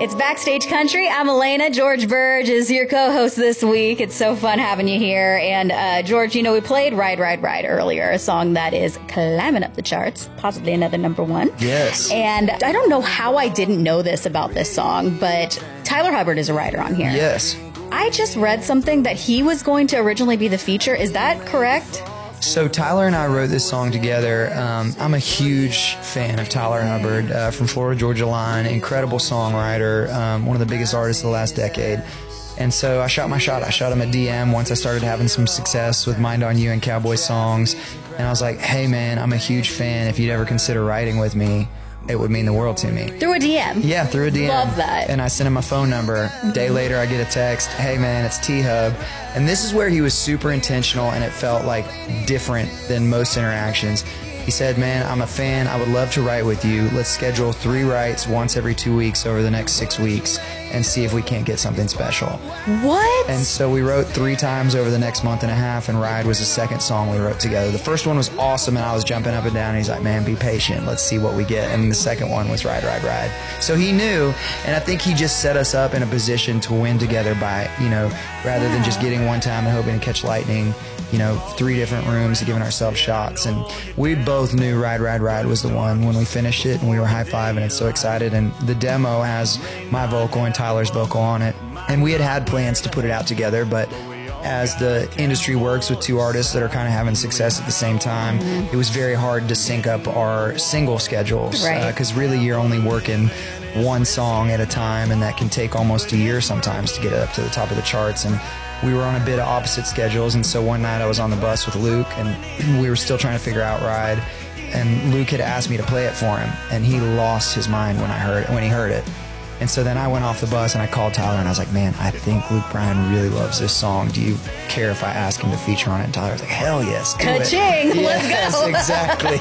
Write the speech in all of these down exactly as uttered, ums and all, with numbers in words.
It's Backstage Country. I'm Elena. George Burge is your co-host this week. It's so fun having you here. And uh, George, you know, we played Ride, Ride, Ride earlier, a song that is climbing up the charts, possibly another number one. Yes. And I don't know how I didn't know this about this song, but Tyler Hubbard is a writer on here. Yes. I just read something that he was going to originally be the feature. Is that correct? So Tyler and I wrote this song together. Um, I'm a huge fan of Tyler Hubbard uh, from Florida Georgia Line, incredible songwriter, um, one of the biggest artists of the last decade. And so I shot my shot. I shot him a D M once I started having some success with Mind on You and Cowboy songs. And I was like, hey man, I'm a huge fan. If you'd ever consider writing with me, it would mean the world to me. Through a D M? Yeah, through a D M. Love that. And I sent him my phone number. A day later, I get a text, hey man, it's T-Hub. And this is where he was super intentional, and it felt like different than most interactions. He said, man, I'm a fan. I would love to write with you. Let's schedule three writes once every two weeks over the next six weeks and see if we can't get something special. What? And so we wrote three times over the next month and a half, and Ride was the second song we wrote together. The first one was awesome, and I was jumping up and down, and he's like, man, be patient. Let's see what we get. And the second one was Ride, Ride, Ride. So he knew, and I think he just set us up in a position to win together by, you know, rather than just getting one time and hoping to catch lightning, you know, three different rooms, giving ourselves shots. And we both knew Ride, Ride, Ride was the one when we finished it, and we were high-fiving and so excited. And the demo has my vocal and Tyler's vocal on it. And we had had plans to put it out together, but as the industry works with two artists that are kind of having success at the same time, mm-hmm. it was very hard to sync up our single schedules. Right. Because uh, really you're only working one song at a time, and that can take almost a year sometimes to get it up to the top of the charts. And we were on a bit of opposite schedules, and so one night I was on the bus with Luke, and we were still trying to figure out Ride, and Luke had asked me to play it for him, and he lost his mind when I heard when he heard it. And so then I went off the bus and I called Tyler and I was like, man, I think Luke Bryan really loves this song. Do you care if I ask him to feature on it? And Tyler was like, hell yes, do it. Ka-ching, let's yes, go. Exactly.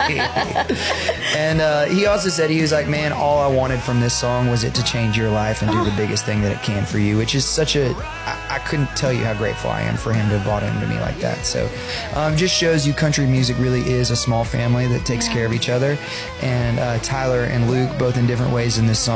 And uh, he also said, he was like, man, all I wanted from this song was it to change your life and do the biggest thing that it can for you, which is such a, I, I couldn't tell you how grateful I am for him to have bought into me like that. So um, just shows you country music really is a small family that takes care of each other. And uh, Tyler and Luke, both in different ways in this song,